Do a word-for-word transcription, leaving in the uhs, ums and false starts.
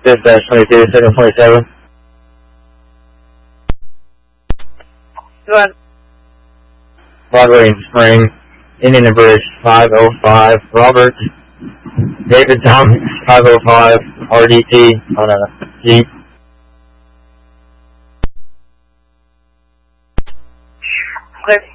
fifth dash twenty-two, second twenty-seven. Go ahead. Broadway and Spring, Indian Bridge five oh five, Robert, David Thomas five oh five, R D T on a Jeep. Clear.